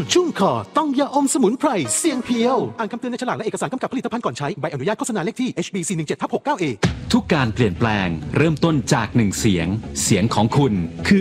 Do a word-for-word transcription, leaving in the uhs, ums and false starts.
ชุ่มคอต้องยาอมสมุนไพรเสียงเพียวอ่านคำเตือนในฉลากและเอกสารกำกับผลิตภัณฑ์ก่อนใช้ใบอนุญาตโฆษณาเลขที่ เอช บี สี่ หนึ่ง เจ็ด หกเก้า เอทุกการเปลี่ยนแปลงเริ่มต้นจากหนึ่งเสียงเสียงของคุณคือ